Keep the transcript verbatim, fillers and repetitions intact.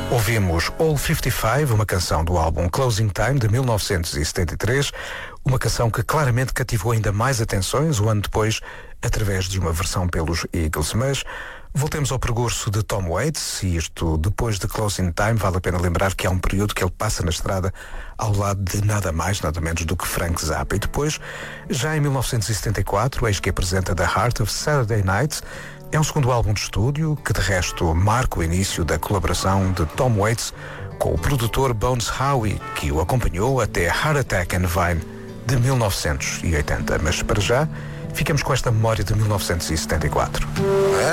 Ouvimos All cinquenta e cinco, uma canção do álbum Closing Time de mil novecentos e setenta e três, uma canção que claramente cativou ainda mais atenções um ano depois, através de uma versão pelos Eagles. Mas voltemos ao percurso de Tom Waits, e isto depois de Closing Time. Vale a pena lembrar que há um período que ele passa na estrada ao lado de nada mais, nada menos do que Frank Zappa. E depois, já em mil novecentos e setenta e quatro, eis que apresenta The Heart of Saturday Night. É um segundo álbum de estúdio que, de resto, marca o início da colaboração de Tom Waits com o produtor Bones Howe, que o acompanhou até Heart Attack and Vine de mil novecentos e oitenta. Mas, para já, ficamos com esta memória de mil novecentos e setenta e quatro.